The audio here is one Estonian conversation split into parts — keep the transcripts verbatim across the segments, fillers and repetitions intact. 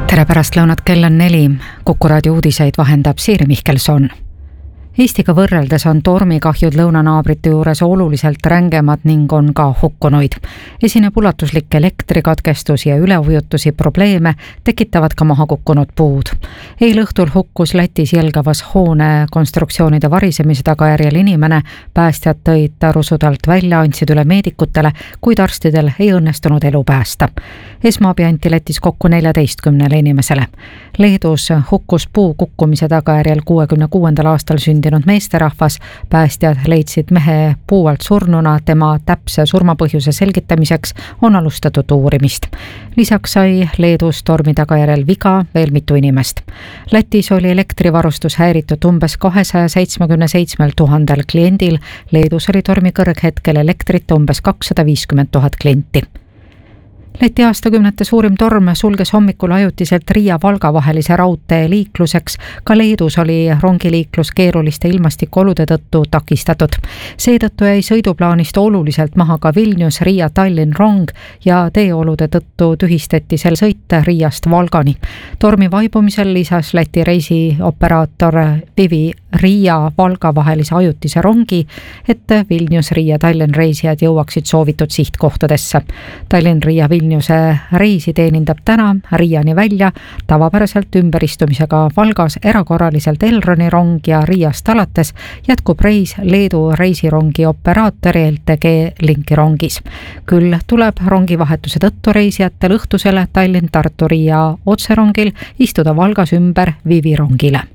tere pärastlõunat, kell on neli. Kuku raadio uudiseid vahendab Siiri Mihkelson. Eestiga võrreldes on tormikahjud lõunanaabrite juures oluliselt rängemad ning on ka hukkunuid. Esineb ulatuslik elektrikatkestus ja üleujutusi probleeme tekitavad ka maha kukkunud puud. Eil õhtul hukkus Lätis jälgavas hoone konstruktsioonide varisemise tagajärjel inimene. Päästjad tõid ta rusudalt välja, andsid üle meedikutele, kuid arstidel ei õnnestunud elu päästa. Esmaabi anti Lätis kokku neljateistkümnele inimesele. Leedus hukkus puu kukkumise tagajärjel kuuekümne kuuendal aastal sündinud meesterahvas. Päästjad leidsid mehe puu alt surnuna, tema täpse surmapõhjuse selgitamiseks on alustatud uurimist. Lisaks sai Leedus tormi tagajärjel viga veel mitu inimest. Lätis oli elektrivarustus häiritud umbes kahesaja seitsmekümne seitsmel tuhandel kliendil. Leedus oli tormi kõrghetkel elektrit umbes kakssada viiskümmend tuhat klienti. Läti aastakümnete suurim torm sulges hommikul ajutiselt Riia-Valga vahelise raudtee liikluseks. Ka Leedus oli rongiliiklus keeruliste ilmastikuolude tõttu takistatud. Seetõttu jäi sõiduplaanist oluliselt maha ka Vilnius Riia-Tallinn rong ja teeolude tõttu tühistati sel sõit Riiast Valgani. Tormi vaibumisel lisas Läti reisioperaator Vivi Riia-Valga vahelise ajutise rongi, et Vilnius Riia-Tallinn reisijad jõuaksid soovitud sihtkohtadesse. Tallinn-Riia Vilniuse reisi teenindab täna Riiani välja tavapäraselt ümberistumisega Valgas erakorraliselt Elroni rong ja Riiast alates jätkub reis Leedu reisirongi operaatori L T G linki rongis. Küll tuleb rongivahetuse tõttu reisijatel õhtusele Tallinn-Tartu-Riia otserongil istuda Valgas ümber Vivi rongile.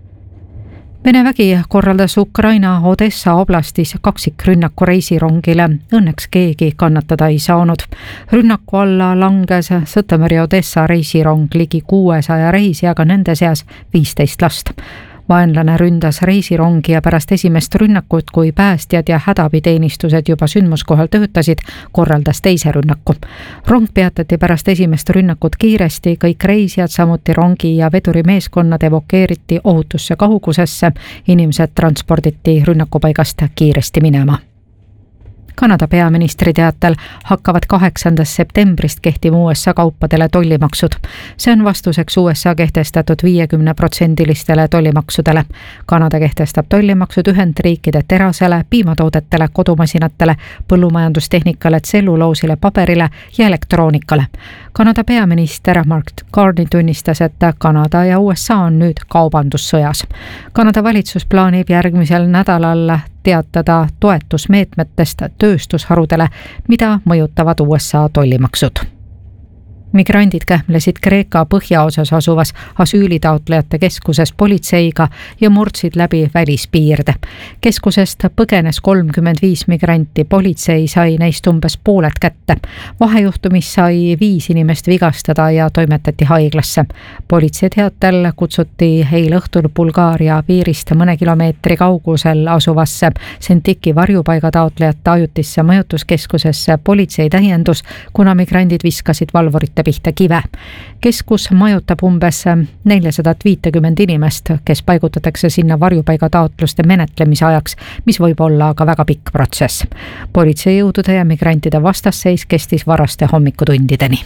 Vene vägi korraldas Ukraina Odessa oblastis kaksikrünnaku reisirongile. Õnneks keegi kannatada ei saanud. Rünnaku alla langes Sõtomõri Odessa reisirong ligi kuuesaja reisijaga, nende seas viisteist last. Vaenlane ründas reisirongi ja pärast esimest rünnakut, kui päästjad ja hädaabiteenistused juba sündmuskohal töötasid, korraldas teise rünnaku. Rong peatati pärast esimest rünnakut kiiresti, kõik reisijad, samuti rongi ja vedurimeeskonnad evakueeriti ohutusse kaugusesse, inimesed transporditi rünnakupaigast kiiresti minema. Kanada peaministri teatel hakkavad kaheksandast septembrist kehtima U S A kaupadele tollimaksud. See on vastuseks U S A kehtestatud viiekümne protsendilistele tollimaksudele. Kanada kehtestab tollimaksud Ühendriikide terasele, piimatoodetele, kodumasinatele, põllumajandustehnikale, tselluloosile, paberile ja elektroonikale. Kanada peaminister Mark Carney tunnistas, et Kanada ja U S A on nüüd kaubandussõjas. Kanada valitsus plaanib järgmisel nädalal teatada toetusmeetmetest tööstusharudele, mida mõjutavad U S A tollimaksud. Migrandid kähmlesid Kreeka põhjaosas asuvas asüülitaotlejate keskuses politseiga ja murdsid läbi välispiirde. Keskusest põgenes kolmkümmend viis migranti, politsei sai neist umbes pooled kätte. Vahejuhtumis sai viis inimest vigastada ja toimetati haiglasse. Politsei teatel kutsuti eile õhtul Bulgaaria piirist mõne kilomeetri kaugusel asuvasse Sentiki varjupaiga taotlejate ajutisse mõjutuskeskusesse politsei täiendus, kuna migrandid viskasid valvurite pihta kive. Keskus majutab umbes neljasada viiskümmend inimest, kes paigutatakse sinna varjupaiga taotluste menetlemise ajaks, mis võib olla aga väga pikk protsess. Politseijõudude ja migrantide vastasseis kestis varaste hommikutundideni.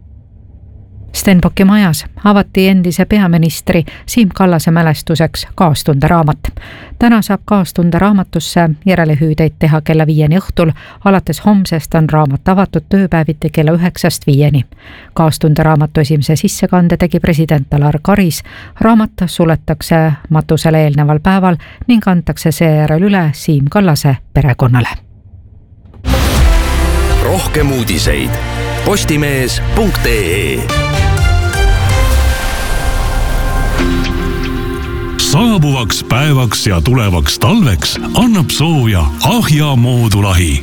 Stenbocki majas avati endise peaministri Siim Kallase mälestuseks kaastunde raamat. Täna saab kaastunde raamatusse järelehüüdeid teha kella viieni õhtul. Alates homsest on raamat avatud tööpäeviti kella üheksast viieni. Kaastunde raamatu esimese sissekande tegi president Alar Karis. Raamat suletakse matusele eelneval päeval ning antakse seejärel üle Siim Kallase perekonnale. Rohkem uudiseid postimees punkt ee. Saabuvaks päevaks ja tulevaks talveks annab sooja Ahja moodulahi.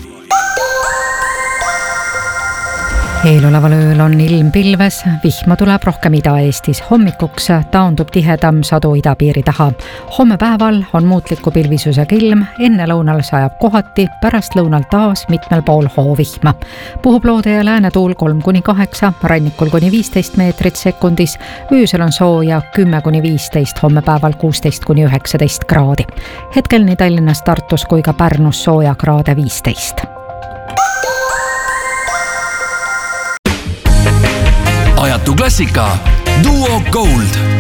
Eeloleval ööl on ilm pilves, vihma tuleb rohkem Ida-Eestis. Hommikuks taandub tihedam sadu idapiiri taha. Homme päeval on muutliku pilvisusega ilm, enne lõunal sajab kohati, pärast lõunal taas mitmel pool hoovihma. Puhub loode ja läänetuul kolm kuni kaheksa, rannikul kuni viisteist meetrit sekundis, öösel on sooja kümme kuni viisteist, homme päeval kuusteist kuni üheksateist kraadi. Hetkel nii Tallinnas, Tartus kui ka Pärnus sooja kraade viisteist. ajatu klassika Duo Gold.